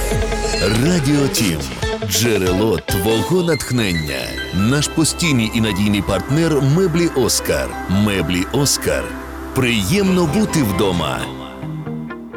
Радіотім. Джерело твого натхнення. Наш постійний і надійний партнер меблі Оскар. Меблі Оскар. Приємно бути вдома.